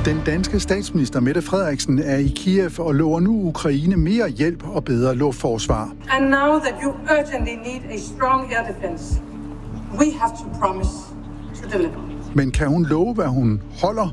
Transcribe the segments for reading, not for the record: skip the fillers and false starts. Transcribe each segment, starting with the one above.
Den danske statsminister Mette Frederiksen er i Kiev og lover nu Ukraine mere hjælp og bedre luftforsvar. And now that you urgently need a strong air defense, we have to promise to deliver. Men kan hun love, hvad hun holder?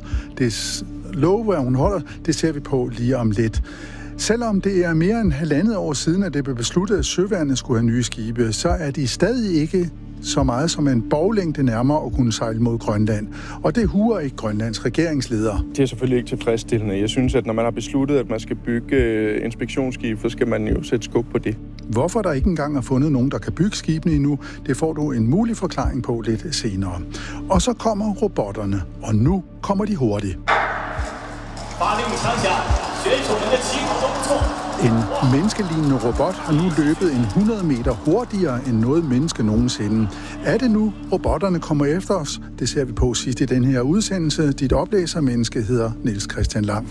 Det ser vi på lige om lidt. Selvom det er mere end 1,5 år siden, at det blev besluttet, at søværnet skulle have nye skibe, så er de stadig ikke så meget som en boglængde nærmere at kunne sejle mod Grønland. Og det huer ikke Grønlands regeringsleder. Det er selvfølgelig ikke tilfredsstillende. Jeg synes, at når man har besluttet, at man skal bygge inspektionsskib, så skal man jo sætte skub på det. Hvorfor der ikke engang er fundet nogen, der kan bygge skibene endnu, det får du en mulig forklaring på lidt senere. Og så kommer robotterne, og nu kommer de hurtigt. En menneskelignende robot har nu løbet 100 meter hurtigere end noget menneske nogensinde. Er det nu, robotterne kommer efter os? Det ser vi på sidst i den her udsendelse. Dit oplæsermenneske hedder Niels Christian Lang.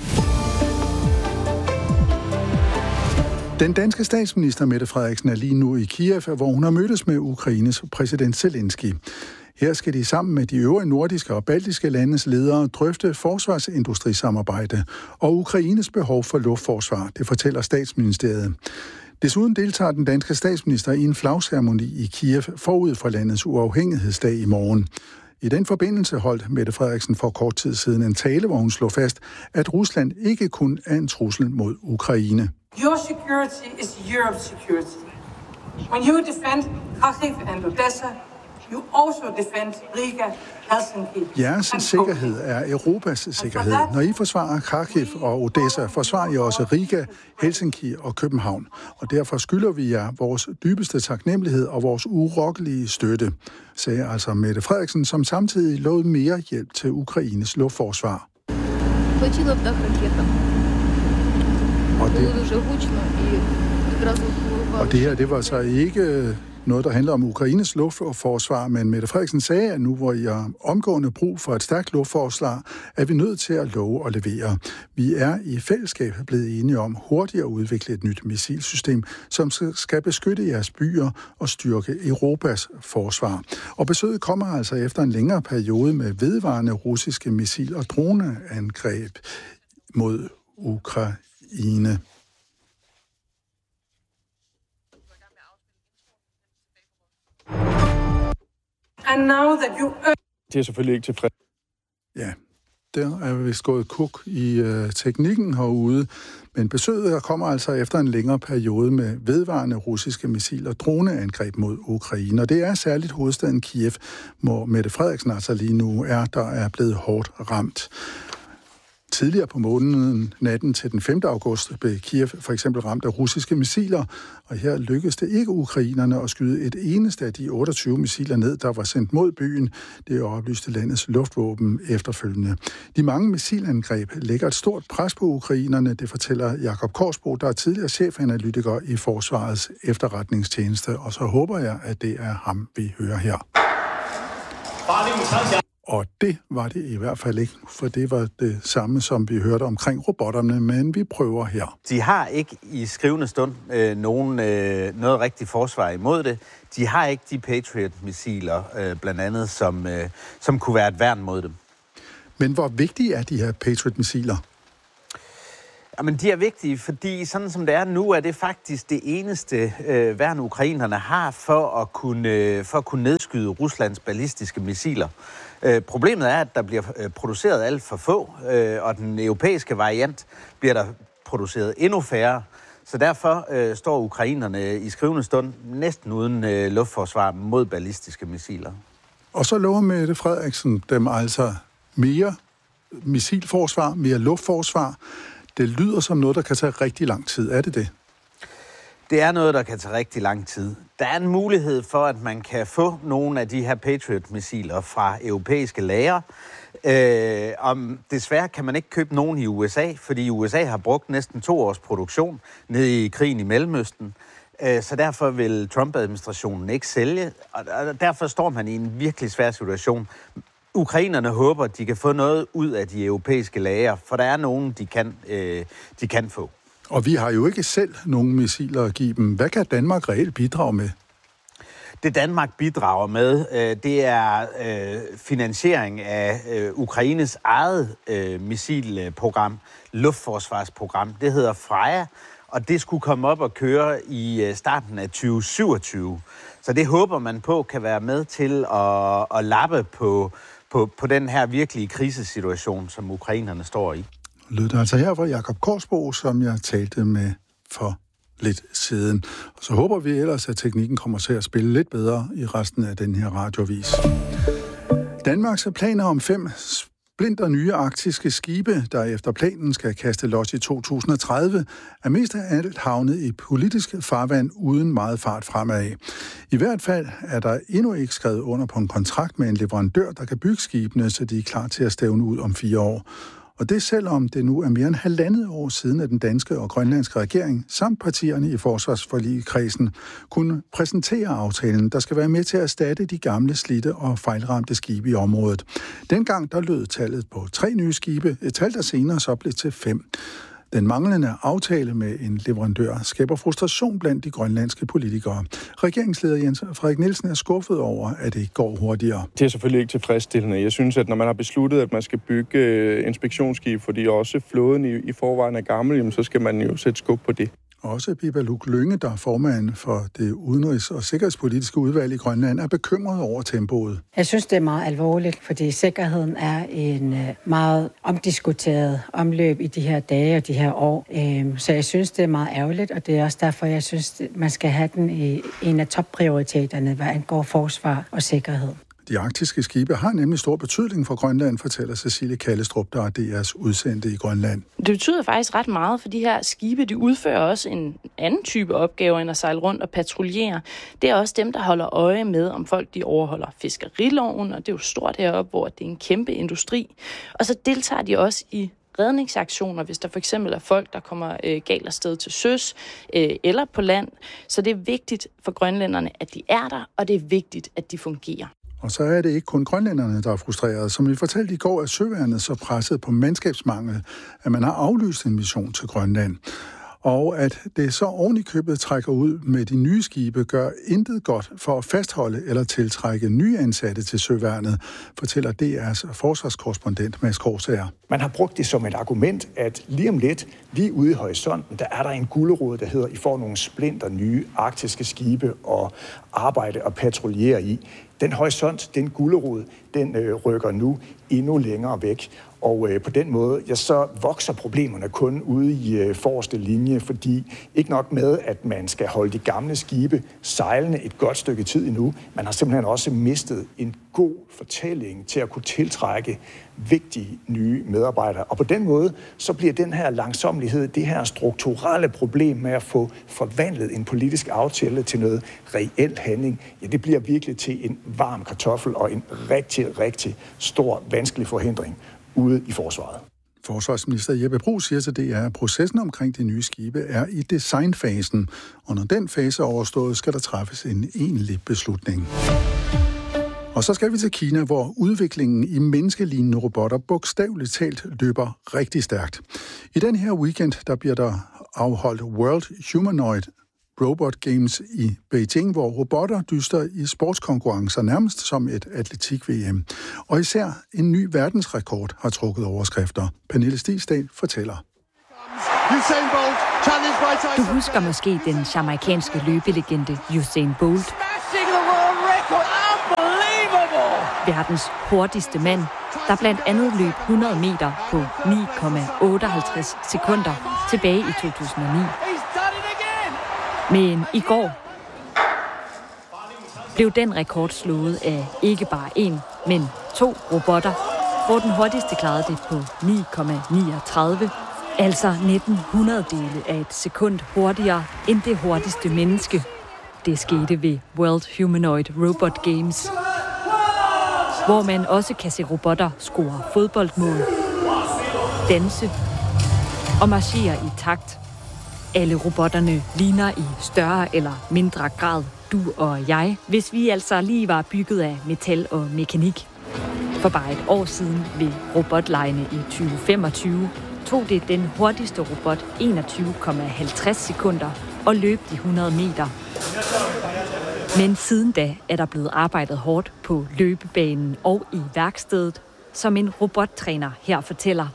Den danske statsminister Mette Frederiksen er lige nu i Kiev, hvor hun har mødtes med Ukraines præsident Zelensky. Her skal de sammen med de øvrige nordiske og baltiske landes ledere drøfte forsvarsindustrisamarbejde og Ukraines behov for luftforsvar, det fortæller Statsministeriet. Desuden deltager den danske statsminister i en flagceremoni i Kiev forud for landets uafhængighedsdag i morgen. I den forbindelse holdt Mette Frederiksen for kort tid siden en tale, hvor hun slog fast, at Rusland ikke kun er en trussel mod Ukraine. Your security is Europe's security. When you defend Kharkiv and Odessa, you also defend Riga, Helsinki. Jeres sikkerhed er Europas sikkerhed. Når I forsvarer Kharkiv og Odessa, forsvarer I også Riga, Helsinki og København. Og derfor skylder vi jer vores dybeste taknemmelighed og vores urokkelige støtte, sagde altså Mette Frederiksen, som samtidig lovede mere hjælp til Ukraines luftforsvar. Og det her, det var så ikke noget, der handler om Ukraines luftforsvar, men Mette Frederiksen sagde, at nu hvor I har omgående brug for et stærkt luftforsvar, er vi nødt til at love og levere. Vi er i fællesskab blevet enige om hurtigt at udvikle et nyt missilsystem, som skal beskytte jeres byer og styrke Europas forsvar. Og besøget kommer altså efter en længere periode med vedvarende russiske missil- og droneangreb mod Ukraine. And now that you Det er selvfølgelig ikke tilfredsstillende. Ja, der er vist gået kuk i teknikken herude, men besøget her kommer altså efter en længere periode med vedvarende russiske missil- og droneangreb mod Ukraine. Og det er særligt hovedstaden Kiev, hvor Mette Frederiksen altså lige nu er blevet hårdt ramt. Tidligere på måneden, natten til den 5. august, blev Kiev for eksempel ramt af russiske missiler, og her lykkedes det ikke ukrainerne at skyde et eneste af de 28 missiler ned, der var sendt mod byen. Det oplyste landets luftvåben efterfølgende. De mange missilangreb lægger et stort pres på ukrainerne, det fortæller Jakob Korsbo, der er tidligere chefanalytiker i Forsvarets efterretningstjeneste, og så håber jeg, at det er ham, vi hører her. Og det var det i hvert fald ikke, for det var det samme, som vi hørte omkring robotterne, men vi prøver her. De har ikke i skrivende stund noget rigtigt forsvar imod det. De har ikke de Patriot-missiler, blandt andet, som kunne være et værn mod dem. Men hvor vigtige er de her Patriot-missiler? Jamen, de er vigtige, fordi sådan som det er nu, er det faktisk det eneste værn, ukrainerne har for at kunne nedskyde Ruslands ballistiske missiler. Problemet er, at der bliver produceret alt for få, og den europæiske variant bliver der produceret endnu færre. Så derfor står ukrainerne i skrivende stund næsten uden luftforsvar mod ballistiske missiler. Og så lover Mette Frederiksen dem altså mere missilforsvar, mere luftforsvar. Det lyder som noget, der kan tage rigtig lang tid. Er det det? Det er noget, der kan tage rigtig lang tid. Der er en mulighed for, at man kan få nogle af de her Patriot-missiler fra europæiske lagre. Desværre kan man ikke købe nogen i USA, fordi USA har brugt næsten 2 års produktion nede i krigen i Mellemøsten. Så derfor vil Trump-administrationen ikke sælge, og derfor står man i en virkelig svær situation. Ukrainerne håber, at de kan få noget ud af de europæiske lagre, for der er nogen, de kan få. Og vi har jo ikke selv nogen missiler at give dem. Hvad kan Danmark reelt bidrage med? Det Danmark bidrager med, det er finansiering af Ukraines eget missilprogram, luftforsvarsprogram. Det hedder Freja, og det skulle komme op og køre i starten af 2027. Så det håber man på kan være med til at lappe på den her virkelige krisesituation, som ukrainerne står i. Lyder altså her fra Jakob Korsbo, som jeg talte med for lidt siden. Og så håber vi ellers, at teknikken kommer til at spille lidt bedre i resten af den her radiovis. Danmarks planer om 5 splinter nye arktiske skibe, der efter planen skal kaste los i 2030, er mest af alt havnet i politisk farvand uden meget fart fremad. I hvert fald er der endnu ikke skrevet under på en kontrakt med en leverandør, der kan bygge skibene, så de er klar til at stævne ud om 4 år. Og det selvom det nu er mere end 1,5 år siden, at den danske og grønlandske regering samt partierne i forsvarsforligskredsen kunne præsentere aftalen, der skal være med til at erstatte de gamle, slidte og fejlramte skibe i området. Dengang der lød tallet på 3 nye skibe, et tal der senere så blev til 5. Den manglende aftale med en leverandør skaber frustration blandt de grønlandske politikere. Regeringsleder Jens Frederik Nielsen er skuffet over, at det ikke går hurtigere. Det er selvfølgelig ikke tilfredsstillende. Jeg synes, at når man har besluttet, at man skal bygge inspektionsskib, fordi også flåden i forvejen er gammel, så skal man jo sætte skub på det. Også Pippa Luk-Lynge, der er formand for det udenrigs- og sikkerhedspolitiske udvalg i Grønland, er bekymret over tempoet. Jeg synes, det er meget alvorligt, fordi sikkerheden er en meget omdiskuteret omløb i de her dage og de her år. Så jeg synes, det er meget ærgerligt, og det er også derfor, jeg synes, man skal have den i en af topprioriteterne, hvad angår forsvar og sikkerhed. De arktiske skibe har nemlig stor betydning for Grønland, fortæller Cecilie Kallestrup, der er DR's udsendte i Grønland. Det betyder faktisk ret meget, for de her skibe, de udfører også en anden type opgaver end at sejle rundt og patruljere. Det er også dem, der holder øje med, om folk de overholder fiskeriloven, og det er jo stort heroppe, hvor det er en kæmpe industri. Og så deltager de også i redningsaktioner, hvis der for eksempel er folk, der kommer galt afsted til søs eller på land. Så det er vigtigt for grønlænderne, at de er der, og det er vigtigt, at de fungerer. Og så er det ikke kun grønlænderne, der er frustrerede. Som vi fortalte i går, er søværnet så presset på mandskabsmangel, at man har aflyst en mission til Grønland. Og at det så oven i købet trækker ud med de nye skibe, gør intet godt for at fastholde eller tiltrække nye ansatte til søværnet, fortæller DR's forsvarskorrespondent Mads Korsager. Man har brugt det som et argument, at lige om lidt, lige ude i horisonten, der er der en gulerod, der hedder, I får nogle splinter nye arktiske skibe og arbejde og patruljere i. Den horisont, den gulerod, den rykker nu endnu længere væk. Og på den måde, ja, så vokser problemerne kun ude i forreste linje, fordi ikke nok med, at man skal holde de gamle skibe sejlende et godt stykke tid endnu. Man har simpelthen også mistet en god fortælling til at kunne tiltrække vigtige nye medarbejdere. Og på den måde, så bliver den her langsommelighed, det her strukturelle problem med at få forvandlet en politisk aftale til noget reel handling, ja, det bliver virkelig til en varm kartoffel og en rigtig, rigtig stor, vanskelig forhindring ude i forsvaret. Forsvarsminister Jeppe Bruus siger til DR, at processen omkring de nye skibe er i designfasen, og når den fase er overstået, skal der træffes en egentlig beslutning. Og så skal vi til Kina, hvor udviklingen i menneskelignende robotter bogstaveligt talt løber rigtig stærkt. I den her weekend, der bliver der afholdt World Humanoid Robot Games i Beijing, hvor robotter dyster i sportskonkurrencer nærmest som et atletik-VM. Og især en ny verdensrekord har trukket overskrifter. Pernille Stigsdal fortæller. Du husker måske den jamaikanske løbelegende Usain Bolt. Verdens hurtigste mand, der blandt andet løb 100 meter på 9,58 sekunder tilbage i 2009. Men i går blev den rekord slået af ikke bare én, men 2 robotter, hvor den hurtigste klarede det på 9,39, altså 1900-dele af et sekund hurtigere end det hurtigste menneske. Det skete ved World Humanoid Robot Games, hvor man også kan se robotter score fodboldmål, danse og marchere i takt. Alle robotterne ligner i større eller mindre grad du og jeg, hvis vi altså lige var bygget af metal og mekanik. For bare et år siden ved robotlegene i 2025 tog det den hurtigste robot 21,50 sekunder og løb de 100 meter. Men siden da er der blevet arbejdet hårdt på løbebanen og i værkstedet, som en robottræner her fortæller.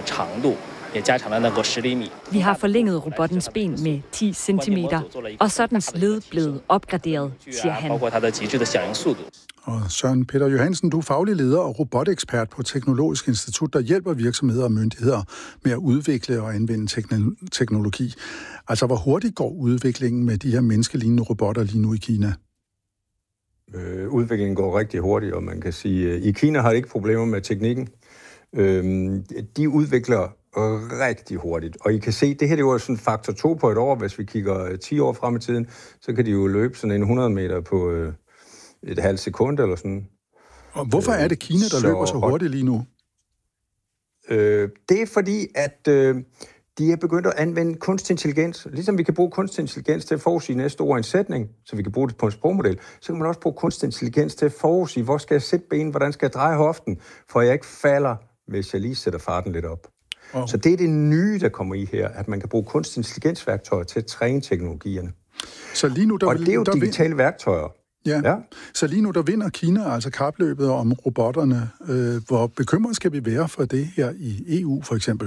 Vi har forlænget robottens ben med 10 cm, og så er dens led blevet opgraderet, siger han. Og Søren Peter Johansen, du er faglig leder og robotekspert på Teknologisk Institut, der hjælper virksomheder og myndigheder med at udvikle og anvende teknologi. Altså, hvor hurtigt går udviklingen med de her menneskelignende robotter lige nu i Kina? Udviklingen går rigtig hurtigt, og man kan sige, at i Kina har de ikke problemer med teknikken. De udvikler rigtig hurtigt. Og I kan se, det her det er jo sådan faktor 2 på et år. Hvis vi kigger 10 år frem i tiden, så kan de jo løbe sådan en 100 meter på et halvt sekund eller sådan. Og hvorfor er det Kina, der løber så hurtigt lige nu? Det er fordi, at de er begyndt at anvende kunstig intelligens. Ligesom vi kan bruge kunstig intelligens til at forudsige næste ord i en sætning, så vi kan bruge det på en sprogmodel, så kan man også bruge kunstig intelligens til at forudsige, hvor skal jeg sætte benen, hvordan skal jeg dreje hoften, for jeg ikke falder, hvis jeg lige sætter farten lidt op. Oh. Så det er det nye, der kommer i her, at man kan bruge kunstig intelligensværktøjer til at træne teknologierne. Så lige nu, og det er jo digitale værktøjer. Ja. Så lige nu, der vinder Kina altså kapløbet om robotterne. Hvor bekymret skal vi være for det her i EU, for eksempel?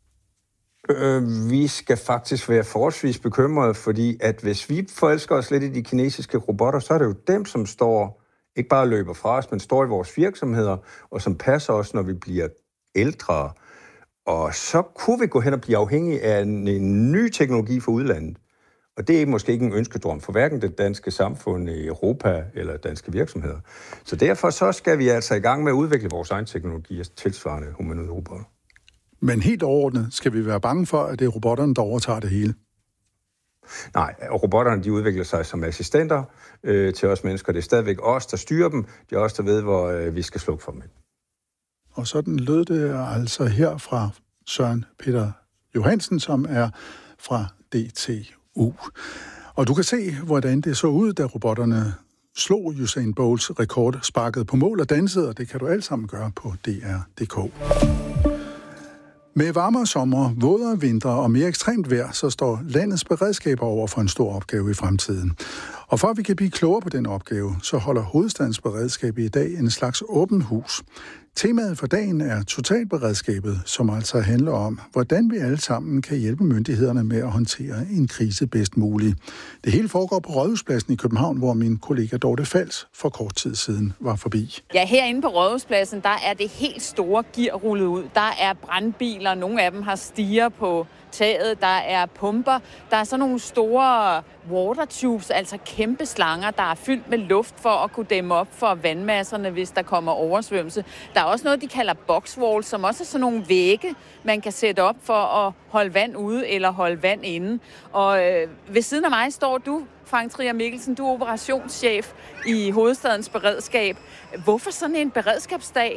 Vi skal faktisk være forholdsvis bekymrede, fordi at hvis vi forelsker os lidt i de kinesiske robotter, så er det jo dem, som står, ikke bare løber fra os, men står i vores virksomheder, og som passer os, når vi bliver ældre. Og så kunne vi gå hen og blive afhængige af en ny teknologi fra udlandet. Og det er måske ikke en ønskedrøm for hverken det danske samfund i Europa eller danske virksomheder. Så derfor så skal vi altså i gang med at udvikle vores egen teknologi og tilsvarende humanoide robotter. Men helt overordnet skal vi være bange for, at det er robotterne, der overtager det hele? Nej, robotterne de udvikler sig som assistenter til os mennesker. Det er stadigvæk os, der styrer dem. Det er os, der ved, hvor vi skal slukke for dem. Og sådan lød det altså her fra Søren Peter Johansen, som er fra DTU. Og du kan se, hvordan det så ud, da robotterne slog Usain Bolts rekord, sparkede på mål og dansede, og det kan du alt sammen gøre på DR.dk. Med varmere sommer, vådere vinter og mere ekstremt vejr, så står landets beredskaber over for en stor opgave i fremtiden. Og for at vi kan blive klogere på den opgave, så holder hovedstadens beredskab i dag en slags åben hus. Temaet for dagen er totalberedskabet, som altså handler om, hvordan vi alle sammen kan hjælpe myndighederne med at håndtere en krise bedst muligt. Det hele foregår på Rådhuspladsen i København, hvor min kollega Dorte Fals for kort tid siden var forbi. Ja, herinde på Rådhuspladsen, der er det helt store gear rullet ud. Der er brandbiler, nogle af dem har stiger på taget, der er pumper, der er sådan nogle store water tubes, altså kæmpe slanger, der er fyldt med luft for at kunne dæmme op for vandmasserne, hvis der kommer oversvømmelse. Der er også noget, de kalder boxwalls, som også er sådan nogle vægge, man kan sætte op for at holde vand ude eller holde vand inde. Og ved siden af mig står du, Frank Trier Mikkelsen, du er operationschef i Hovedstadens Beredskab. Hvorfor sådan en beredskabsdag?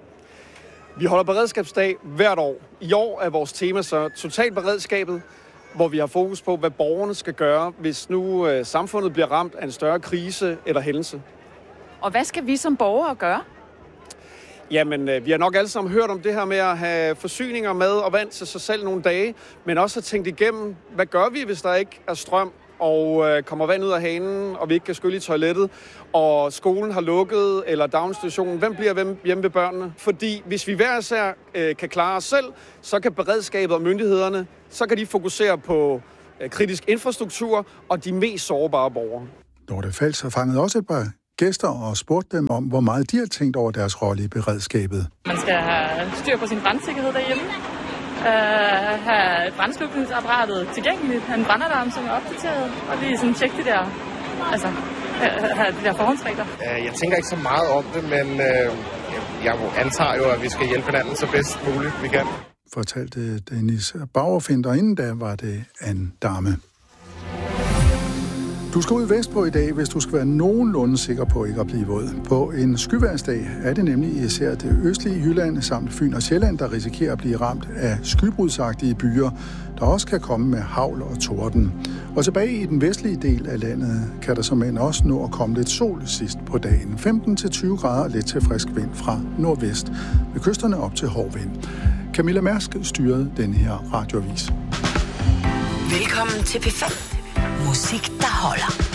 Vi holder beredskabsdag hvert år. I år er vores tema så totalberedskabet, hvor vi har fokus på, hvad borgerne skal gøre, hvis nu samfundet bliver ramt af en større krise eller hændelse. Og hvad skal vi som borgere gøre? Jamen, vi har nok alle sammen hørt om det her med at have forsyninger, mad og vand til sig selv nogle dage, men også have tænkt igennem, hvad gør vi, hvis der ikke er strøm, og kommer vand ud af hanen, og vi ikke kan skylle i toilettet, og skolen har lukket, eller daginstitutionen. Hvem bliver hjemme ved børnene? Fordi hvis vi hver især kan klare os selv, så kan beredskabet og myndighederne, så kan de fokusere på kritisk infrastruktur og de mest sårbare borgere. Dorte Fals har fanget også et par gæster og spurgt dem om, hvor meget de har tænkt over deres rolle i beredskabet. Man skal have styr på sin brandsikkerhed derhjemme. Have brandslukningsapparatet tilgængeligt, have en brandalarm, som er opdateret, og lige sådan tjekke de der, altså, have de der forhåndsregler. Jeg tænker ikke så meget om det, men jeg antager jo, at vi skal hjælpe hinanden så bedst muligt vi kan. Fortalte Dennis Bauerfint, og inden da var det Anne Dame. Du skal ud vestpå i dag, hvis du skal være nogenlunde sikker på ikke at blive våd. På en skyvejrsdag er det nemlig især det østlige Jylland samt Fyn og Sjælland, der risikerer at blive ramt af skybrudsagtige byer, der også kan komme med hagl og torden. Og tilbage i den vestlige del af landet kan der som end også nå at komme lidt sol sidst på dagen. 15-20 grader lidt til frisk vind fra nordvest. Ved kysterne op til hård vind. Camilla Mærsk styrede denne her radioavis. Velkommen til P5. Musik, der holder.